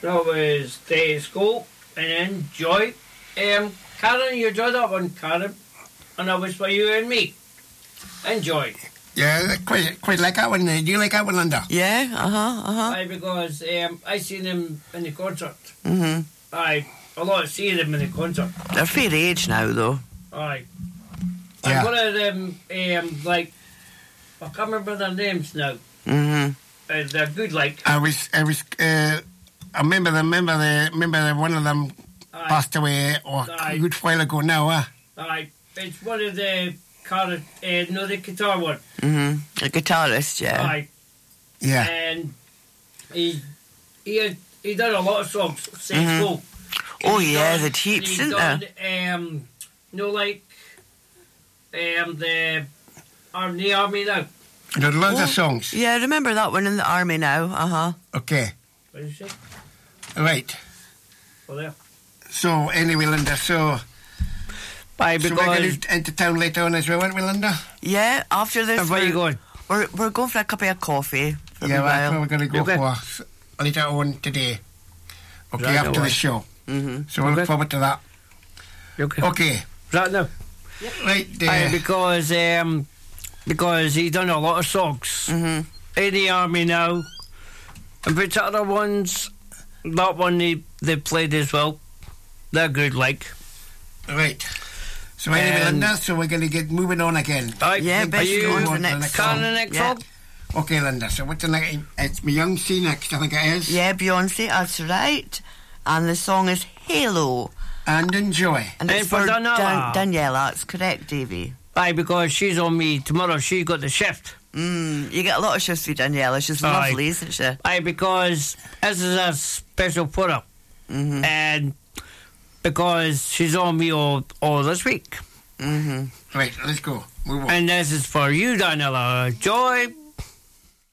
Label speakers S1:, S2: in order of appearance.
S1: That was the School, and then Joy. Karen, you enjoyed that one, Karen. And that was for you and me. Enjoy.
S2: Yeah, quite like that one. Do you like that one, Linda?
S3: Yeah,
S1: Aye, because I seen them in the concert.
S3: Mm-hmm.
S1: Aye, a lot of seeing them in the concert.
S3: They're fair age now, though.
S1: Aye.
S2: Yeah.
S1: And one of them, like, I can't remember their names now.
S3: Mm-hmm.
S1: They're good, like.
S2: I remember one of them
S1: Aye.
S2: passed away a good while ago now,
S1: Aye, it's one of the the guitar one.
S3: Mm-hmm. A guitarist, yeah.
S1: Aye.
S2: Yeah.
S1: And he done a lot of songs, since School.
S3: Oh,
S1: He's
S3: yeah,
S1: done-
S3: the heaps,
S1: he's
S3: isn't
S1: done,
S3: there?
S1: like, the Army Now.
S2: There are loads of songs.
S3: Yeah, I remember that one in the army now. Uh-huh.
S2: Okay.
S1: What did you say?
S2: Right.
S1: Oh, there.
S2: So, anyway, Linda, so
S1: Aye,
S2: we're going into town later on as well, aren't we, Linda?
S3: Yeah, after this...
S1: And where you going?
S3: We're going for a cup of coffee for
S2: Yeah,
S3: a
S2: that's
S3: while.
S2: where we're going to go
S1: Okay.
S2: for later on today. Okay,
S1: Right,
S2: after
S1: away.
S2: the show.
S3: Mm-hmm.
S2: So we'll look forward to that.
S1: Okay.
S2: Okay.
S1: Right now.
S2: Right,
S1: Aye, because he done a lot of songs.
S3: Mm-hmm.
S1: In the Army Now. And which other ones, that one they played as well. They're good, like.
S2: right. So anyway,
S1: And-
S2: Linda, so we're going to get moving on again.
S1: Aye,
S3: Yeah,
S1: are
S3: best
S1: you
S3: go on to the
S2: on to the
S3: next
S2: next
S3: song.
S1: Karen, the next
S3: Yeah.
S1: song?
S2: Okay, Linda, so what's the next? It's Beyonce next, I think it is.
S3: Yeah, Beyonce, that's right. And the song is Halo.
S2: And Enjoy.
S3: And
S1: And
S3: it's
S1: for Daniela.
S3: Daniela, that's correct, Davy.
S1: Aye, because she's on me tomorrow. She got the shift.
S3: You get a lot of shifts with Daniela. She's
S1: Aye.
S3: lovely, isn't she?
S1: Aye, because this is a special for her.
S3: Mm-hmm.
S1: And because she's on me all this week.
S3: Mm-hmm.
S2: Right, let's go. Move on.
S1: And this is for you, Daniela. Joy.